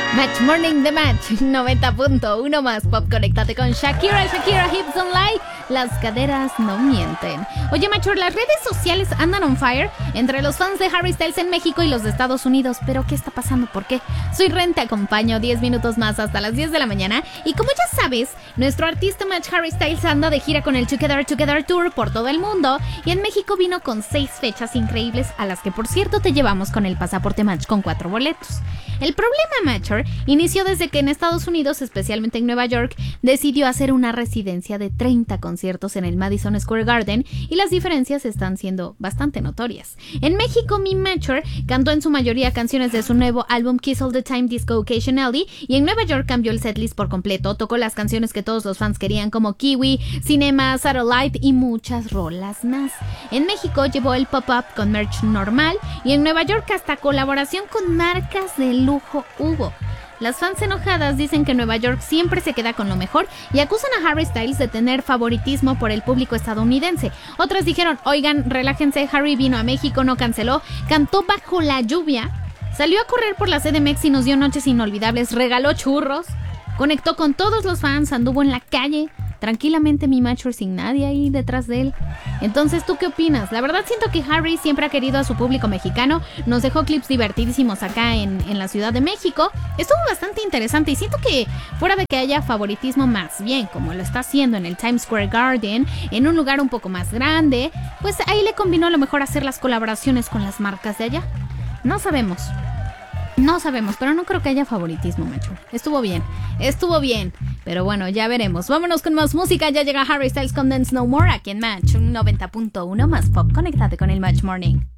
Match Morning The Match 90.1 más pop. Conéctate con Shakira Hips Don't Lie. Las caderas no mienten. Oye, Machor, las redes sociales andan on fire entre los fans de Harry Styles en México y los de Estados Unidos. ¿Pero qué está pasando? ¿Por qué? Soy Ren, te acompaño 10 minutos más hasta las 10 de la mañana. Y como ya sabes, nuestro artista Match Harry Styles anda de gira con el Together Tour por todo el mundo. Y en México vino con 6 fechas increíbles, a las que por cierto te llevamos con el pasaporte Match con 4 boletos. El problema, Matcher, inició desde que en Estados Unidos, especialmente en Nueva York, decidió hacer una residencia de 30 conciertos en el Madison Square Garden, y las diferencias están siendo bastante notorias. En México, mi Matcher cantó en su mayoría canciones de su nuevo álbum Kiss All the Time Disco Occasionally, y en Nueva York cambió el setlist por completo, tocó las canciones que todos los fans querían como Kiwi, Cinema, Satellite y muchas rolas más. En México llevó el pop-up con merch normal, y en Nueva York hasta colaboración con marcas de lujo hubo. Las fans enojadas dicen que Nueva York siempre se queda con lo mejor y acusan a Harry Styles de tener favoritismo por el público estadounidense. Otras dijeron, oigan, relájense, Harry vino a México, no canceló, cantó bajo la lluvia, salió a correr por la CDMX y nos dio noches inolvidables, regaló churros, conectó con todos los fans, anduvo en la calle tranquilamente, mi Matcher, sin nadie ahí detrás de él. Entonces, ¿tú qué opinas? La verdad siento que Harry siempre ha querido a su público mexicano, nos dejó clips divertidísimos acá en la Ciudad de México, estuvo bastante interesante y siento que fuera de que haya favoritismo, más bien como lo está haciendo en el Times Square Garden, en un lugar un poco más grande, pues ahí le combinó a lo mejor hacer las colaboraciones con las marcas de allá. No sabemos, pero no creo que haya favoritismo, macho. Estuvo bien. Pero bueno, ya veremos. Vámonos con más música. Ya llega Harry Styles con Dance No More aquí en Match 90.1 más pop. Conéctate con el Match Morning.